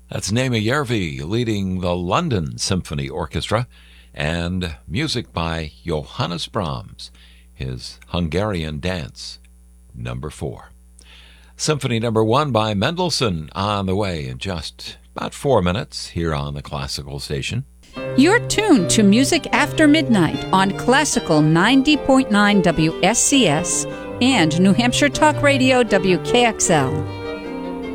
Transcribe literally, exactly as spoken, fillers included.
That's Naima Järvi leading the London Symphony Orchestra, and music by Johannes Brahms, his Hungarian Dance, number four. Symphony number one by Mendelssohn on the way in just about four minutes here on the Classical Station. You're tuned to Music After Midnight on Classical ninety point nine W S C S and New Hampshire Talk Radio W K X L.